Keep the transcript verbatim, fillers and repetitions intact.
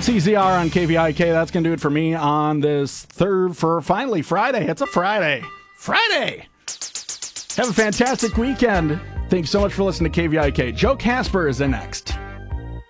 C Z R on K V I K. That's going to do it for me on this third, for finally Friday. It's a Friday. Friday! Have a fantastic weekend. Thanks so much for listening to K V I K. Joe Casper is in next.